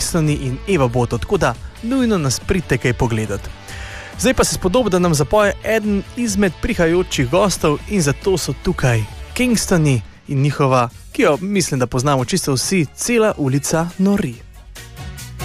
Kingstoni in Eva Boto, tako da nujno nas pridite kaj pogledati. Zdaj pa se spodobi, da nam zapoje eden izmed prihajajočih gostov in zato so tukaj Kingstoni in njihova, ki jo mislim, da poznamo čisto vsi, Cela ulica nori.